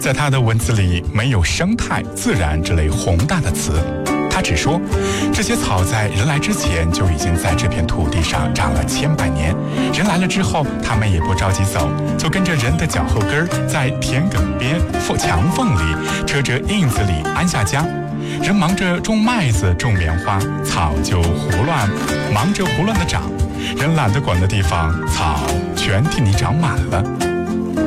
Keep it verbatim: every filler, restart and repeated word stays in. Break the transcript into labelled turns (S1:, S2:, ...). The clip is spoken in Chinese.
S1: 在他的文字里没有生态、自然之类宏大的词，他只说这些草在人来之前就已经在这片土地上长了千百年，人来了之后他们也不着急走，就跟着人的脚后跟在田埂边、墙缝里、车辙印子里安下家。人忙着种麦子、种棉花，草就胡乱忙着胡乱的长。人懒得管的地方，草全替你长满了。